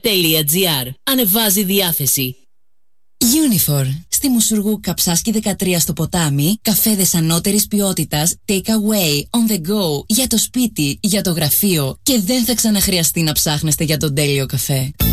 Unifor. Ανεβάζει διάθεση. Unifor. Στη Μουσουργού Καψάσκη 13 στο ποτάμι, καφέδες ανώτερης ποιότητας, take away, on the go, για το σπίτι, για το γραφείο και δεν θα ξαναχρειαστεί να ψάχνεστε για τον τέλειο καφέ.